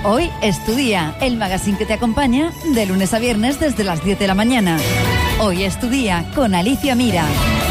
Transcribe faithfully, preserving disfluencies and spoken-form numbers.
Hoy es tu día, el magazine que te acompaña de lunes a viernes desde las diez de la mañana. Hoy es tu día con Alicia Mira.